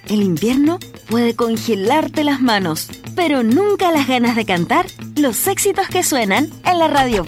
El invierno puede congelarte las manos, pero nunca las ganas de cantar los éxitos que suenan en la radio